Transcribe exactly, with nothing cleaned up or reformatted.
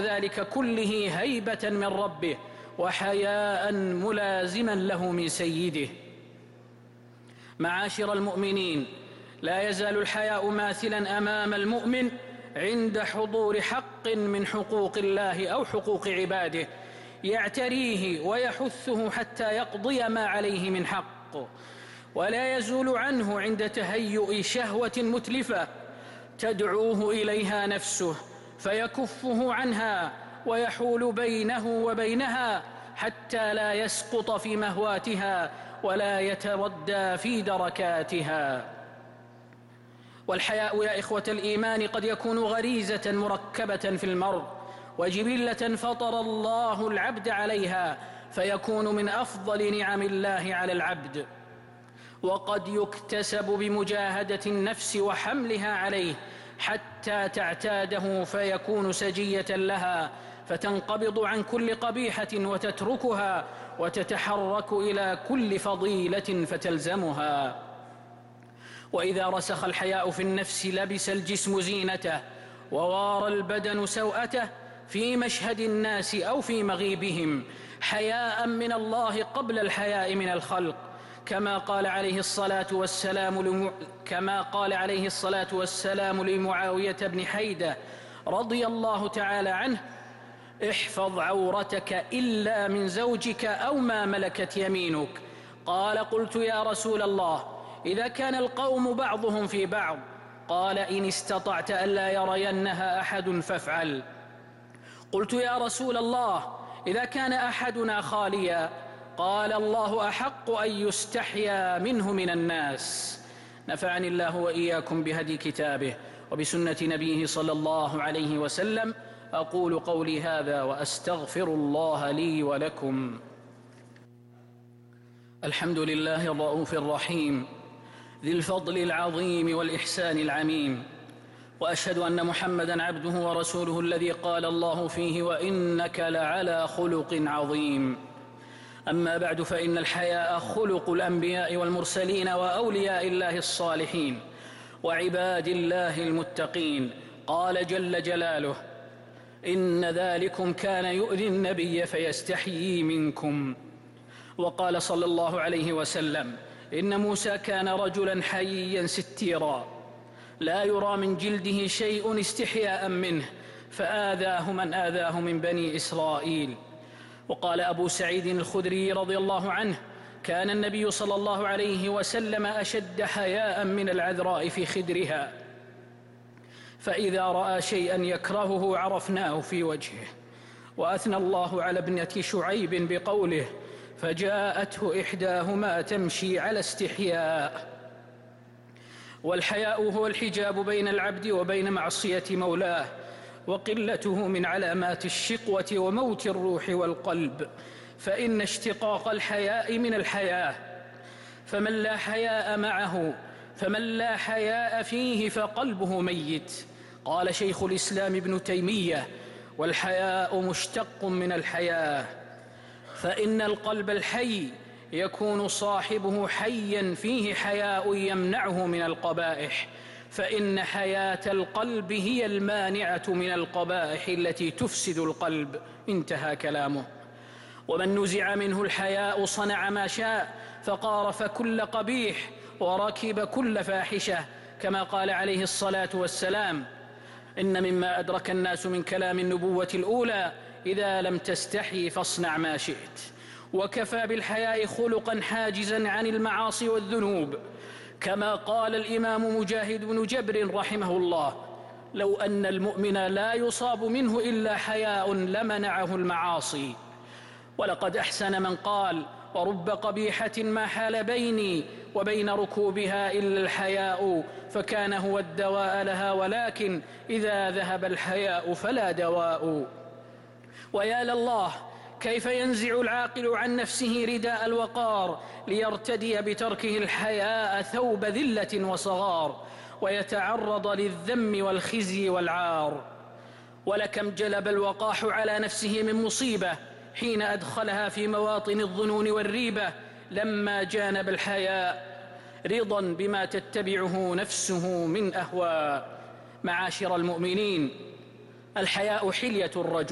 ذلك كله هيبة من ربه وحياء ملازما له من سيده. معاشر المؤمنين، لا يزال الحياء ماثلا أمام المؤمن عند حضور حق من حقوق الله أو حقوق عباده، يعتريه ويحثه حتى يقضي ما عليه من حق، ولا يزول عنه عند تهيؤ شهوة متلفة تدعوه إليها نفسه فيكفه عنها ويحول بينه وبينها حتى لا يسقط في مهواتها ولا يتردى في دركاتها. والحياء يا إخوة الإيمان قد يكون غريزة مركبة في المرء وجبلة فطر الله العبد عليها، فيكون من أفضل نعم الله على العبد، وقد يكتسب بمجاهدة النفس وحملها عليه حتى تعتاده فيكون سجية لها، فتنقبض عن كل قبيحة وتتركها وتتحرك إلى كل فضيلة فتلزمها. وإذا رسخ الحياء في النفس لبس الجسم زينته ووار البدن سوءته في مشهد الناس أو في مغيبهم، حياء من الله قبل الحياء من الخلق، كما قال عليه الصلاة والسلام لم... كما قال عليه الصلاة والسلام لمعاوية بن حيدة رضي الله تعالى عنه: احفظ عورتك إلا من زوجك أو ما ملكت يمينك. قال: قلت يا رسول الله، إذا كان القوم بعضهم في بعض؟ قال: إن استطعت ألا يرينها أحد فافعل. قلت يا رسول الله، إذا كان أحدنا خاليا؟ قال: الله أحق أن يستحيا منه من الناس. نفعني الله وإياكم بهدي كتابه وبسنة نبيه صلى الله عليه وسلم. أقول قولي هذا وأستغفر الله لي ولكم. الحمد لله الرؤوف الرحيم ذي الفضل العظيم والإحسان العميم، وأشهد أن محمدًا عبده ورسوله الذي قال الله فيه: وإنك لعلى خلق عظيم. أما بعد، فإن الحياء خلق الأنبياء والمرسلين وأولياء الله الصالحين وعباد الله المتقين. قال جل جلاله: إن ذلكم كان يؤذي النبي فيستحيي منكم. وقال صلى الله عليه وسلم: إن موسى كان رجلا حييا ستيرا لا يرى من جلده شيء استحياء منه، فآذاه من آذاه من بني إسرائيل. وقال أبو سعيد الخدري رضي الله عنه: كان النبي صلى الله عليه وسلم أشد حياء من العذراء في خدرها، فإذا رأى شيئا يكرهه عرفناه في وجهه. وأثنى الله على ابنة شعيب بقوله: فجاءته إحداهما تمشي على استحياء. والحياء هو الحجاب بين العبد وبين معصية مولاه، وقلته من علامات الشقوة وموت الروح والقلب، فإن اشتقاق الحياء من الحياة، فمن لا حياء معه فمن لا حياء فيه فقلبه ميت. قال شيخ الإسلام ابن تيمية: والحياء مشتق من الحياة، فإن القلب الحي يكون صاحبه حيا فيه حياء يمنعه من القبائح، فإن حياة القلب هي المانعة من القبائح التي تفسد القلب. انتهى كلامه. ومن نزع منه الحياء صنع ما شاء، فقارف كل قبيح وركب كل فاحشة، كما قال عليه الصلاة والسلام: إن مما أدرك الناس من كلام النبوة الأولى: إذا لم تستحي فاصنع ما شئت. وكفى بالحياء خلقا حاجزا عن المعاصي والذنوب، كما قال الإمام مجاهد بن جبر رحمه الله: لو أن المؤمن لا يصاب منه إلا حياء لمنعه المعاصي. ولقد أحسن من قال: ورب قبيحة ما حال بيني وبين ركوبها إلا الحياء، فكان هو الدواء لها، ولكن إذا ذهب الحياء فلا دواء. ويا لله، كيف ينزع العاقل عن نفسه رداء الوقار ليرتدي بتركه الحياء ثوب ذلة وصغار، ويتعرض للذم والخزي والعار. ولكم جلب الوقاح على نفسه من مصيبة حين أدخلها في مواطن الظنون والريبة لما جانب الحياء، رضا بما تتبعه نفسه من أهواء. معاشر المؤمنين، الحياء حلية الرجل